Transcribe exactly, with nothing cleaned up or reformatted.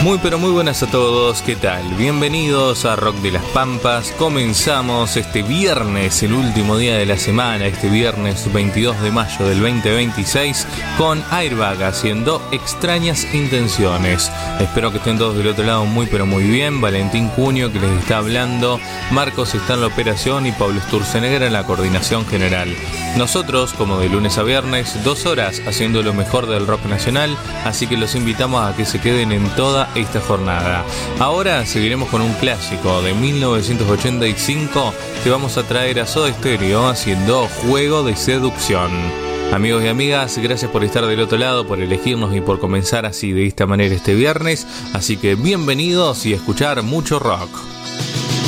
Muy pero muy buenas a todos, ¿qué tal? Bienvenidos a Rock de las Pampas. Comenzamos este viernes, el último día de la semana, este viernes veintidós de mayo del veinte veintiséis, con Airbag haciendo Extrañas Intenciones. Espero que estén todos del otro lado muy pero muy bien. Valentín Cunio que les está hablando, Marcos está en la operación y Pablo Sturzenegger en la coordinación general. Nosotros, como de lunes a viernes, dos horas haciendo lo mejor del rock nacional, así que los invitamos a que se queden en toda esta jornada. Ahora seguiremos con un clásico de mil novecientos ochenta y cinco que vamos a traer a Soda Stereo haciendo Juego de Seducción. Amigos y amigas, gracias por estar del otro lado, por elegirnos y por comenzar así de esta manera este viernes. Así que bienvenidos y a escuchar mucho rock.